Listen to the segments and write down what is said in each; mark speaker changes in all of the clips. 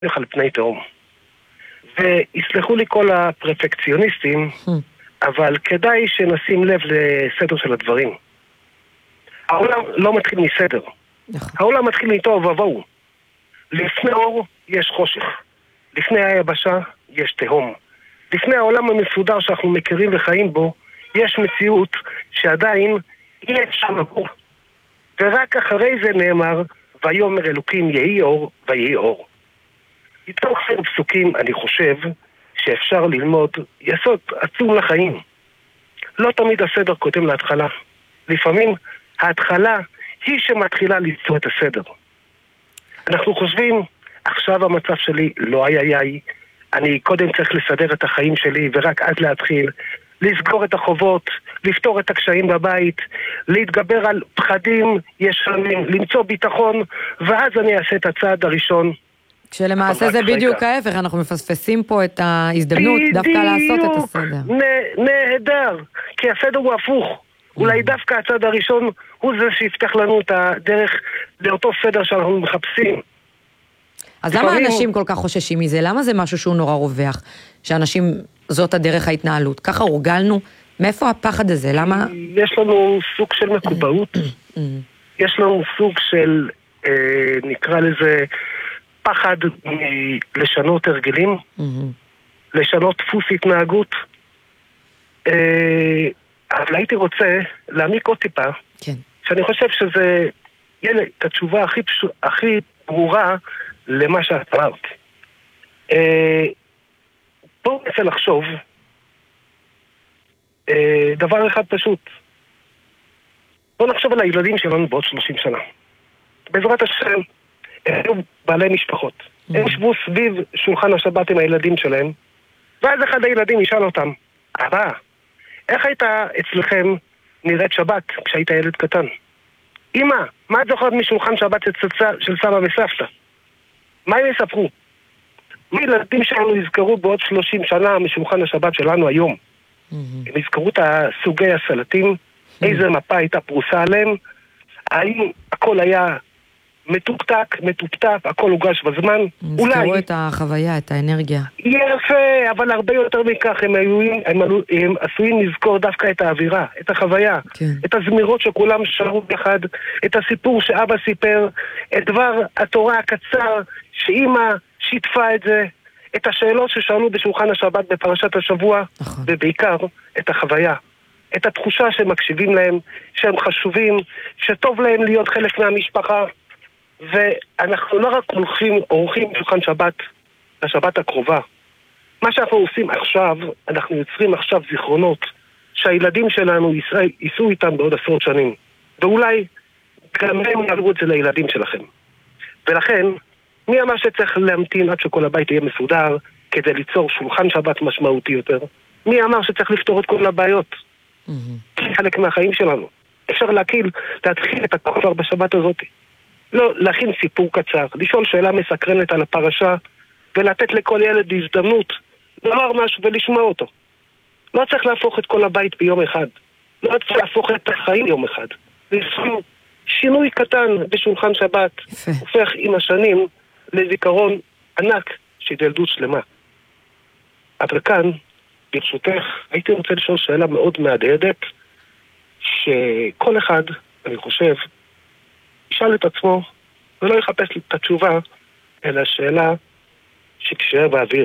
Speaker 1: על פני תהום. ויסלחו לי כל הפרפקציוניסטים, אבל כדאי שנשים לב לסדר של הדברים. העולם לא מתחיל מסדר. העולם מתחיל מתוהו ובוהו. לפני אור יש חושך. לפני היבשה יש תהום. לפני העולם המסודר שאנחנו מכירים וחיים בו, יש מציאות שעדיין אי אפשר לבוא. ורק אחרי זה נאמר, ויאמר אלוקים יהי אור ויהי אור. מתוך ספר פסוקים אני חושב שאפשר ללמוד יסוד עצום לחיים. לא תמיד הסדר קודם להתחלה. לפעמים ההתחלה היא שמתחילה ליצור את הסדר. אנחנו חושבים, עכשיו המצב שלי לא איי, אני קודם צריך לסדר את החיים שלי ורק אז להתחיל, לסגור את החובות, לפתור את הקשיים בבית, להתגבר על פחדים ישנים, למצוא ביטחון, ואז אני אעשה את הצעד הראשון.
Speaker 2: כשלמעשה זה בדיוק ההפך, אנחנו מפספסים פה את ההזדמנות דווקא לעשות את הסדר.
Speaker 1: נהדר, כי הסדר הוא הפוך. אולי דווקא הצעד הראשון הוא זה שיפתח לנו את הדרך לאותו סדר שאנחנו מחפשים.
Speaker 2: אז למה אנשים כל כך חוששים מזה? למה זה משהו שהוא נורא רווח? שאנשים, זאת הדרך ההתנהלות. ככה הורגלנו? מאיפה הפחד הזה? למה?
Speaker 1: יש לנו סוג של מקובעות. יש לנו סוג של, נקרא לזה, פחד לשנות הרגלים, לשנות דפוס התנהגות. אבל הייתי רוצה להעמיק עוד טיפה, שאני חושב שזה יהיה את התשובה הכי ברורה למה שאת אמרת. בואו ננסה לחשוב דבר אחד פשוט. בואו נחשוב על הילדים שלנו בעוד 30 שנה. בעזרת השם, הם בעלי משפחות. הם שבו סביב שולחן השבת עם הילדים שלהם, ואז אחד הילדים ישאל אותם, אבא, איך הייתה אצלכם נראית שבת כשהיית ילד קטן? אמא, מה את זוכרת משולחן שבת של סבא וסבתא? מה הם יספרו? מה ילדים שלנו יזכרו בעוד 30 שנה משולחן השבת שלנו היום? הם יזכרו את סוגי הסלטים, איזה מפה הייתה פרוסה עליהם, האם הכל היה מטופטק, מטופטף, הכל הוגש בזמן.
Speaker 2: יזכרו את החוויה, את האנרגיה.
Speaker 1: יפה, אבל הרבה יותר מכך הם עשויים לזכור דווקא את האווירה, את החוויה, את הזמירות שכולם שרו ביחד, את הסיפור שאבא סיפר, את דבר התורה הקצר שאמא שיתפה את זה, את השאלות ששאלו בשולחן השבת בפרשת השבוע, ובעיקר את החוויה, את התחושה שהם מקשיבים להם, שהם חשובים, שטוב להם להיות חלק מהמשפחה. ואנחנו לא רק עורכים שולחן שבת לשבת הקרובה. מה שאנחנו עושים עכשיו, אנחנו יוצרים עכשיו זיכרונות שהילדים שלנו ייסעו איתם בעוד 10 שנים, ואולי גם הם יעברו את זה לילדים שלכם. ולכן, מי אמר שצריך להמתין עד שכל הבית יהיה מסודר כדי ליצור שולחן שבת משמעותי יותר? מי אמר שצריך לפתור את כל הבעיות? חלק מהחיים שלנו. אפשר להתחיל את הכל כבר בשבת הזאת. לא, להכין סיפור קצר, לשאול שאלה מסקרנת על הפרשה, ולתת לכל ילד הזדמנות לומר משהו ולשמוע אותו. לא צריך להפוך את כל הבית ביום אחד. לא צריך להפוך את החיים יום אחד. שינוי קטן בשולחן שבת הופך עם השנים לזיכרון ענק של ילדות שלמה. אבל כאן, ברשותך, הייתי רוצה לשאול שאלה מאוד מהדהדת, שכל אחד, אני חושב, ישאל את עצמו, ולא יחפש את התשובה, אלא שאלה שתישאר באוויר.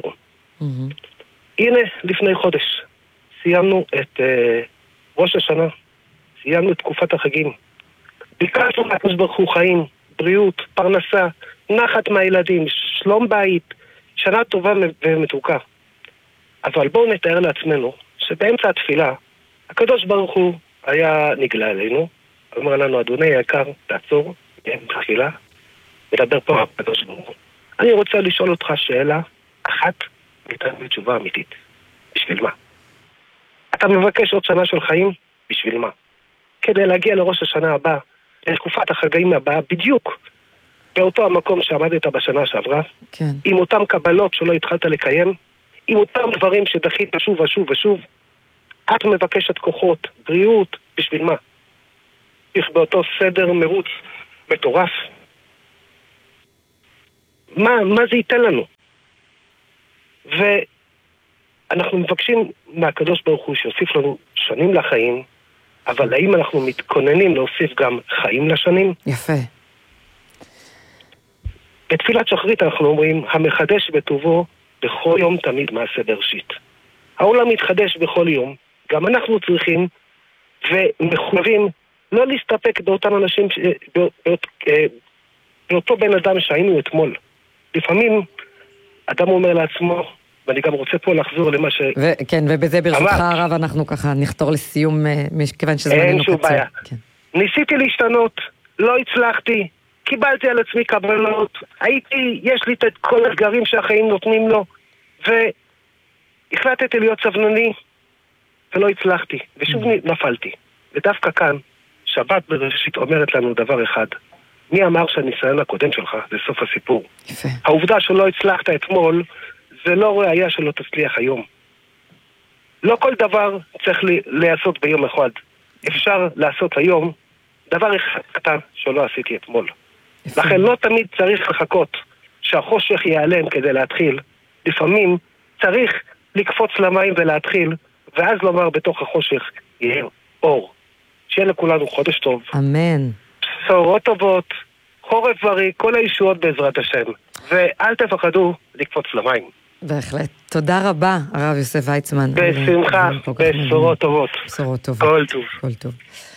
Speaker 1: הנה, לפני חודש, סיימנו את ראש השנה, סיימנו את תקופת החגים. ביקשנו מהקדוש ברוך הוא חיים, בריאות, פרנסה, נחת מהילדים, שלום בית, שנה טובה ומתוקה. אבל בואו נתאר לעצמנו שבאמצע התפילה, הקדוש ברוך הוא היה נגלה אלינו, אומר לנו, אדוני היקר, תעצור, תחילה, מדבר פה הקדוש ברוך הוא. אני רוצה לשאול אותך שאלה אחת, ניתן לי תשובה אמיתית. בשביל מה? אתה מבקש עוד שנה של חיים? בשביל מה? כדי להגיע לראש השנה הבאה, לתקופת החגים הבאה, בדיוק באותו המקום שעמדת בשנה שעברה, עם אותם קבלות שלא התחלת לקיים, עם אותם דברים שדחית שוב ושוב ושוב, את מבקשת כוחות, בריאות, בשביל מה? באותו סדר מרוץ מטורף. מה זה ייתן לנו? ואנחנו מבקשים מהקדוש ברוך הוא שיוסיף לנו שנים לחיים, אבל האם אנחנו מתכוננים להוסיף גם חיים לשנים?
Speaker 2: יפה.
Speaker 1: בתפילת שחרית אנחנו אומרים, המחדש בטובו בכל יום תמיד מעשה בראשית. העולם מתחדש בכל יום, גם אנחנו צריכים ומחויבים לא להסתפק באותם אנשים, באותו בן אדם שהיינו אתמול. לפעמים אדם אומר לעצמו, ואני גם רוצה פה לחזור למה ש...
Speaker 2: כן, ובזה ברשותך הרב אנחנו ככה נחתור לסיום, כיוון שזמננו קצר.
Speaker 1: אין שום בעיה. ניסיתי להשתנות, לא הצלחתי, קיבלתי על עצמי קבלות, יש לי את כל האתגרים שהחיים נותנים לו, והחלטתי להיות סבלני, ולא הצלחתי, ושוב נפלתי. ודווקא כאן, שבת בראשית אומרת לנו דבר אחד, מי אמר שהניסיון הקודם שלך זה סוף הסיפור?
Speaker 2: יפה.
Speaker 1: העובדה שלא הצלחת אתמול, זה לא ראייה שלא תצליח היום. לא כל דבר צריך לעשות ביום אחד. אפשר לעשות היום דבר אחד קטן שלא עשיתי אתמול. יפה. לכן לא תמיד צריך לחכות שהחושך ייעלם כדי להתחיל. לפעמים צריך לקפוץ למים ולהתחיל, ואז לומר בתוך החושך יהיה אור. שיהיה לכולנו חודש טוב.
Speaker 2: אמן.
Speaker 1: בשורות טובות, חורף בריא, כל הישועות בעזרת השם. ואל תפחדו לקפוץ למים.
Speaker 2: בהחלט. תודה רבה, הרב יוסף ויצמן.
Speaker 1: בשמחה, בשורות טובות.
Speaker 2: בשורות טובות.
Speaker 1: כל טוב.
Speaker 2: כל טוב.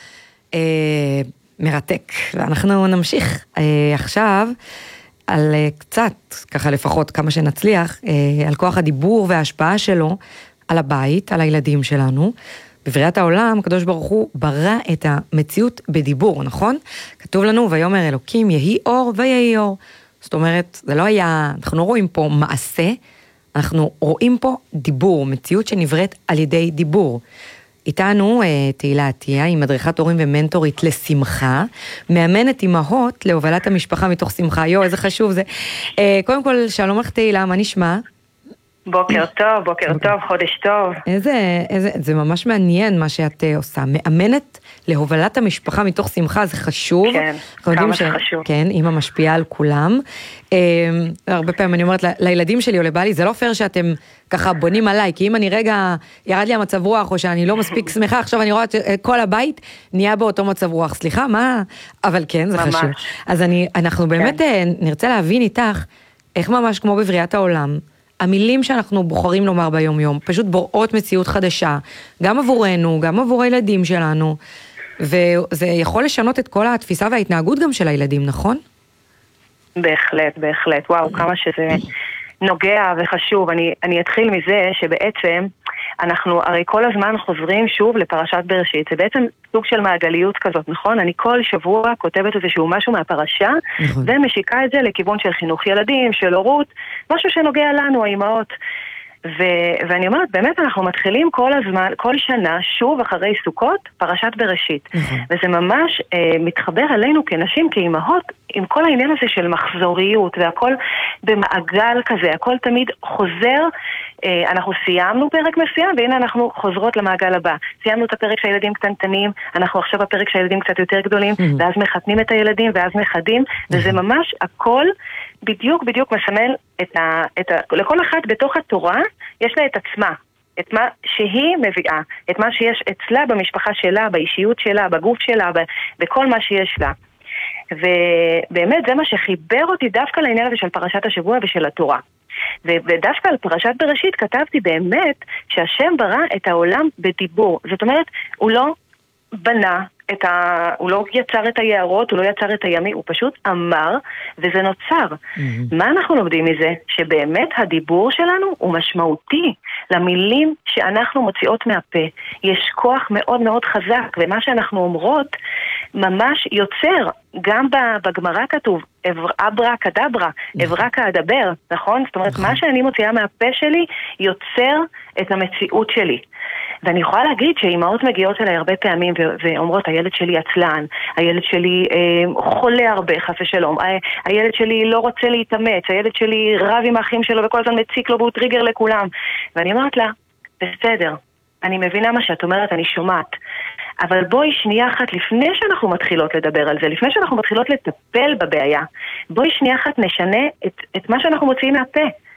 Speaker 2: מרתק. ואנחנו נמשיך עכשיו על קצת, ככה לפחות כמה שנצליח, על כוח הדיבור וההשפעה שלו על הבית, על הילדים שלנו. בבריאת העולם, הקדוש ברוך הוא ברא את המציאות בדיבור, נכון? כתוב לנו, ויאמר אלוקים, יהי אור ויהי אור. זאת אומרת, זה לא היה, אנחנו לא רואים פה מעשה, אנחנו רואים פה דיבור, מציאות שנבראת על ידי דיבור. איתנו תהילה עטיה, היא מדריכת הורים ומנטורית לשמחה, מאמנת אימהות להובלת המשפחה מתוך שמחה. איזה חשוב זה. קודם כל, שלום לך תהילה, מה נשמע?
Speaker 3: בוקר טוב, חודש טוב.
Speaker 2: זה ממש מעניין מה שאת עושה. מאמנת להובלת המשפחה מתוך שמחה, זה חשוב.
Speaker 3: כן, כמה זה חשוב.
Speaker 2: כן, אמא משפיעה על כולם. הרבה פעמים אני אומרת לילדים שלי או לבעלי, זה לא פייר שאתם ככה בונים עליי, כי אם אני רגע ירד לי המצב רוח, או שאני לא מספיק שמחה, עכשיו אני רואה את כל הבית נהיה באותו מצב רוח. סליחה, מה? אבל כן, זה חשוב. אז אנחנו באמת נרצה להבין איתך, איך ממש כמו בבריאת העולם, המילים שאנחנו בוחרים לומר ביום יום, פשוט בוראות מציאות חדשה, גם עבורנו, גם עבור הילדים שלנו, וזה יכול לשנות את כל התפיסה וההתנהגות גם של הילדים, נכון?
Speaker 3: בהחלט, וואו, כמה שזה נוגע וחשוב. אני אתחיל מזה שבעצם אנחנו הרי כל הזמן חוזרים שוב לפרשת בראשית, זה בעצם סוג של מעגליות כזאת, נכון? אני כל שבוע כותבת איזשהו משהו מהפרשה, ומשיקה את זה לכיוון של חינוך ילדים, של הורות, משהו שנוגע לנו, האימהות. ואני אומרת, באמת אנחנו מתחילים כל הזמן, כל שנה, שוב אחרי סוכות, פרשת בראשית. וזה ממש מתחבר עלינו כנשים, כאימהות, עם כל העניין הזה של מחזוריות, והכל במעגל כזה, הכל תמיד חוזר. אנחנו סיימנו פרק מסוים, והנה אנחנו חוזרות למעגל הבא. סיימנו את הפרק שהילדים קטנטנים, אנחנו עכשיו בפרק שהילדים קצת יותר גדולים, ואז מחתנים את הילדים, ואז מחדים, וזה ממש הכל בדיוק מסמל לכל אחת בתוך התורה יש לה את עצמה, את מה שהיא מביאה, את מה שיש אצלה במשפחה שלה, באישיות שלה, בגוף שלה, בכל מה שיש לה. ובאמת זה מה שחיבר אותי דווקא לעניין הזה של פרשת השבוע ושל התורה. ודווקא על פרשת בראשית כתבתי באמת שהשם ברא את העולם בדיבור. זאת אומרת, הוא לא בנה הוא לא יצר את היערות, הוא לא יצר את הימי, הוא פשוט אמר, וזה נוצר. מה אנחנו לומדים מזה? שבאמת הדיבור שלנו הוא משמעותי למילים שאנחנו מוציאות מהפה. יש כוח מאוד מאוד חזק, ומה שאנחנו אומרות ממש יוצר, גם בגמרא כתוב, אברה כדברה, אברה כאדבר, נכון? זאת אומרת, מה שאני מוציאה מהפה שלי יוצר את המציאות שלי. ואני יכולה להגיד שאימהות מגיעות אליי הרבה פעמים ואומרות, הילד שלי עצלן, הילד שלי חולה הרבה, חס ושלום, הילד שלי לא רוצה להתאמץ, הילד שלי רב עם האחים שלו וכל הזמן מציק לו והוא טריגר לכולם. ואני אומרת לה, בסדר, אני מבינה מה שאת אומרת, אני שומעת, אבל בואי שנייה אחת לפני שאנחנו מתחילות לדבר על זה, לפני שאנחנו מתחילות לטפל בבעיה, בואי שנייה אחת נשנה את מה שאנחנו מוציאים מהפה.